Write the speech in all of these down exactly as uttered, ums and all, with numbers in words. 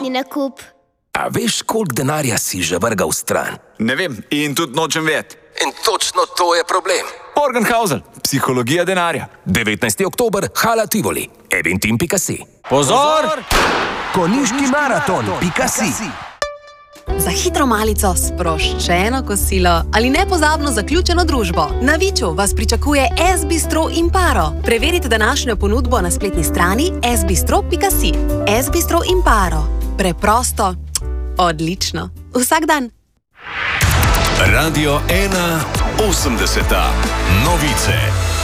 dodatni nakup. A veš, koliko denarja si že vrgal stran? Ne vem in tudi nočem vedeti. In točno to je problem. Morgenhausel, psihologija denarja. devetnajsti oktober, Hala Tivoli, eventim pika si. Pozor! Konjiški maraton pika si. Za hitro malico, sproščeno kosilo ali nepozabno zaključeno družbo. Na Viču vas pričakuje S-bistro Imparo. Preverite današnjo ponudbo na spletni strani s bistro pika si. S-bistro Imparo. Preprosto, odlično. Vsak dan. Radio ena osemdeseta. Novice.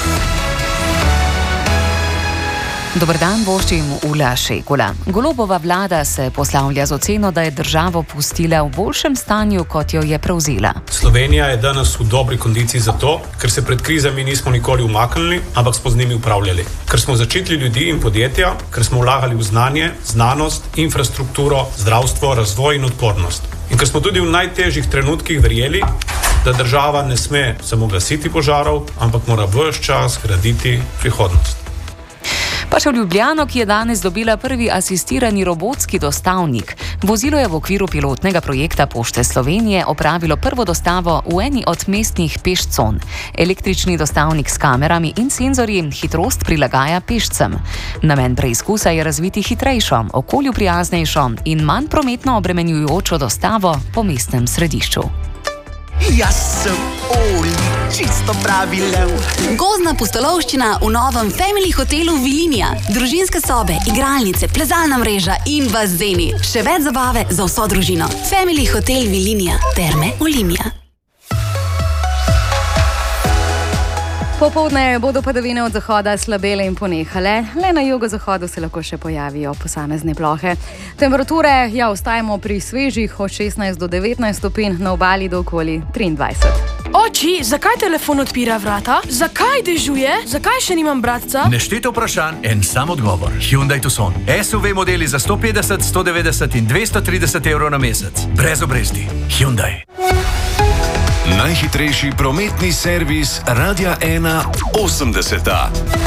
Dober dan, voščim Ula Šekula. Golobova vlada se poslavlja z oceno, da je državo pustila v boljšem stanju, kot jo je prevzela. Slovenija je danes v dobri kondiciji zato, ker se pred krizami nismo nikoli umaknili, ampak smo z njimi upravljali. Ker smo začitili ljudi in podjetja, ker smo vlagali v znanje, znanost, infrastrukturo, zdravstvo, razvoj in odpornost. In ker smo tudi v najtežjih trenutkih verjeli, da država ne sme samo gasiti požarov, ampak mora ves čas graditi prihodnost. Pa še v Ljubljano, ki je danes dobila prvi asistirani robotski dostavnik. Vozilo je v okviru pilotnega projekta Pošte Slovenije opravilo prvo dostavo v eni od mestnih pešcon. Električni dostavnik s kamerami in senzorji hitrost prilagaja pešcem. Namen preizkusa je razviti hitrejšo, okolju prijaznejšo in manj prometno obremenjujočo dostavo po mestnem središču. Jaz sem Oli, čisto pravi lev. Gozdna pustolovščina v novem Family hotelu Vilinija. Družinske sobe, igralnice, plezalna mreža in bazeni. Še več zabave za vso družino. Family hotel Vilinija. Terme Olimia. Popoldne bodo padavine od zahoda slabele in ponehale. Le na jugozahodu se lahko še pojavijo posamezne plohe. Temperature, ja, ostajamo pri svežih od šestnajst do devetnajst stopinj, na obali do okoli triindvajset. Oči, zakaj telefon odpira vrata? Zakaj dežuje? Zakaj še nimam bratca? Nešteto vprašanj, en sam odgovor. Hyundai Tucson. S U V modeli za sto petdeset, sto devetdeset in dvesto trideset evrov na mesec. Brez obresti. Hyundai. Najhitrejši prometni servis Radia ena osemdeseta.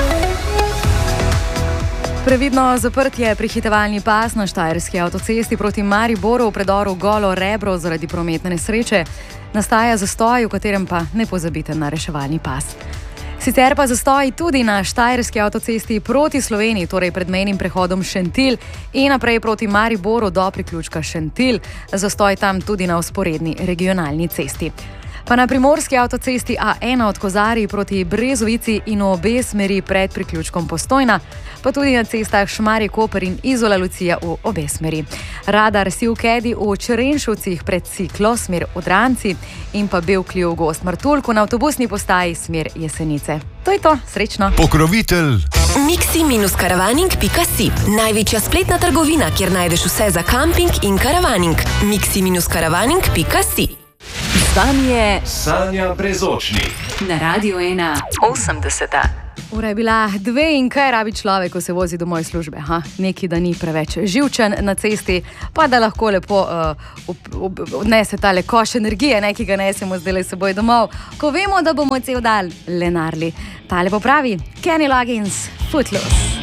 Previdno zaprt je prehitevalni pas na štajerski avtocesti proti Mariboru v predoru Golo Rebro zaradi prometne nesreče. Nastaja zastoj, v katerem pa ne pozabite na reševalni pas. Sicer pa zastoj tudi na štajerski avtocesti proti Sloveniji, torej pred mejnim prehodom Šentilj in naprej proti Mariboru do priključka Šentilj. Zastoj tam tudi na vzporedni regionalni cesti. Pa na primorski avtocesti A ena od Kozarij proti Brezovici in v obe smeri pred priključkom Postojna, pa tudi na cestah Šmarje-Koper in Izola-Lucija v obe smeri. Radar Sivkedi v Črenšovcih pred Ciklo, smer Odranci, in pa Bevklju v Gost Martuljku na avtobusni postaji smer Jesenice. To je to, srečno! Pokrovitelj miksi karavaning pika si. Največja spletna trgovina, kjer najdeš vse za kamping in karavaning. miksi karavaning pika si. Z vami je Sanja Brezočnik na Radio ena osemdeseta. Ura je bila dve in kaj rabi človek, ko se vozi domov iz službe? Ha? Neki, da ni preveč živčen na cesti, pa da lahko lepo uh, odnese tale koš energije, ne, ki ga nesemo zdaj seboj domov, ko vemo, da bomo cel dan lenarli. Tale popravi Kenny Loggins, Footloose.